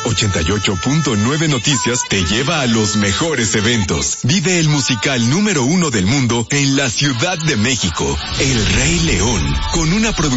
88.9 Noticias te lleva a los mejores eventos. Vive el musical número 1 del mundo en la Ciudad de México, El Rey León, con una producción